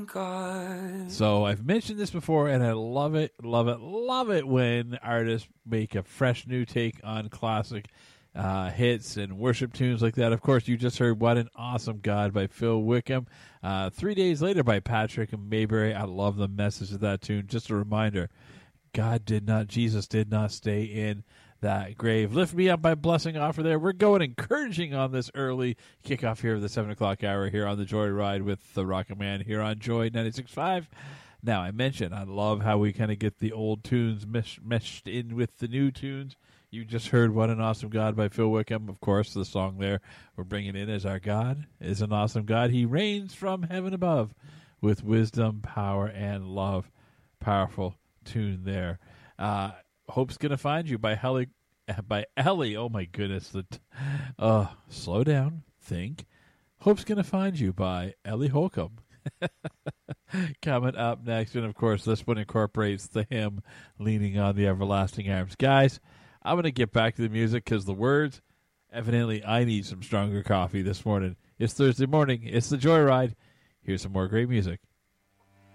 God. So I've mentioned this before, and I love it when artists make a fresh new take on classic hits and worship tunes like that. Of course, you just heard What an Awesome God by Phil Wickham. 3 Days Later by Patrick and Mayberry. I love the message of that tune. Just a reminder, Jesus did not stay in that grave. Lift Me Up by Blessing Offer there. We're going encouraging on this early kickoff here of the 7 o'clock hour here on the Joyride with the Rocket Man here on Joy 96.5. Now, I mentioned I love how we kind of get the old tunes meshed in with the new tunes. You just heard What an Awesome God by Phil Wickham. Of course, the song there we're bringing in is Our God is an Awesome God. He reigns from heaven above with wisdom, power, and love. Powerful tune there. Hope's Gonna Find You by Ellie. Oh my goodness. Slow down. Think. Hope's Gonna Find You by Ellie Holcomb. Coming up next. And of course, this one incorporates the hymn Leaning on the Everlasting Arms. Guys, I'm going to get back to the music because the words, evidently I need some stronger coffee this morning. It's Thursday morning. It's the Joyride. Here's some more great music